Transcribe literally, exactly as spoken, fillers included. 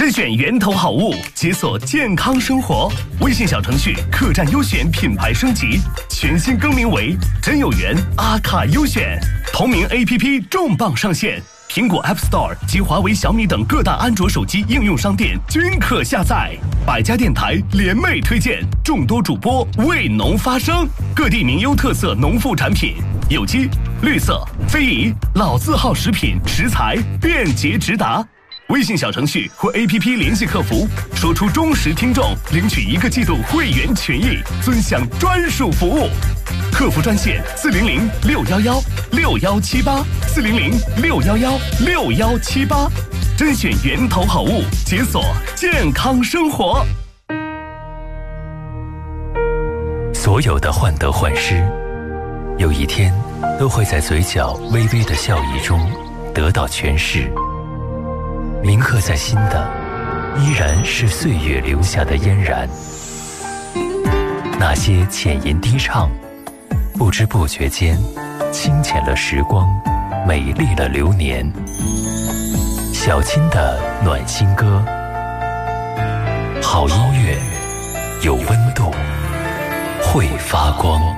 甄选源头好物，解锁健康生活。微信小程序客栈优选品牌升级，全新更名为真有缘阿卡优选。同名 A P P 重磅上线，苹果 App Store 及华为、小米等各大安卓手机应用商店均可下载。百家电台联袂推荐，众多主播为农发声，各地名优特色农副产品，有机、绿色、非遗、老字号食品食材便捷直达。微信小程序或 A P P 联系客服，说出忠实听众，领取一个季度会员权益，尊享专属服务。客服专线四零零六幺幺六幺七八四零零六幺幺六幺七八，甄选源头好物，解锁健康生活。 所有的患得患失，有一天都会在嘴角微微的笑意中得到诠释。铭刻在心的，依然是岁月留下的嫣然。那些浅吟低唱，不知不觉间，清浅了时光，美丽了流年。小青的暖心歌，好音乐，有温度，会发光。